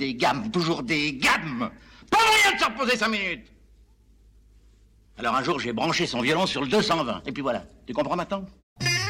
Des gammes, toujours des gammes. Pas moyen de se reposer 5 minutes. Alors un jour, j'ai branché son violon sur le 220. Et puis voilà. Tu comprends maintenant?